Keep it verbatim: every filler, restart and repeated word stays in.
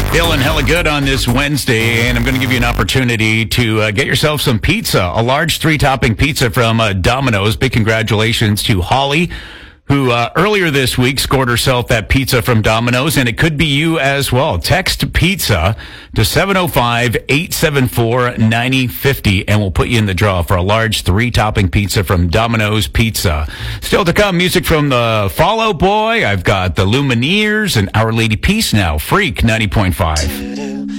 Feeling hella good on this Wednesday, and I'm going to give you an opportunity to uh, get yourself some pizza, a large three-topping pizza from uh, Domino's. Big congratulations to Holly, who uh, earlier this week scored herself that pizza from Domino's, and it could be you as well. Text pizza to seven oh five, eight seven four, nine oh five oh, and we'll put you in the draw for a large three-topping pizza from Domino's Pizza. Still to come, music from the Fall Out Boy. I've got the Lumineers and Our Lady Peace now. Freak ninety point five.